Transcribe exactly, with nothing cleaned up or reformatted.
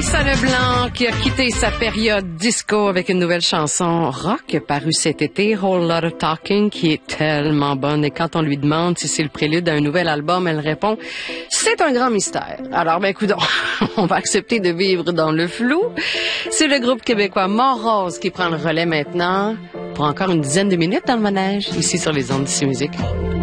Mélissa Leblanc qui a quitté sa période disco avec une nouvelle chanson rock parue cet été, Whole Lotta Talking, qui est tellement bonne. Et quand on lui demande si c'est le prélude à un nouvel album, elle répond « C'est un grand mystère ». Alors, ben, écoute, on va accepter de vivre dans le flou. C'est le groupe québécois Mont-Rose qui prend le relais maintenant pour encore une dizaine de minutes dans le manège, ici sur les ondes d'ici musique.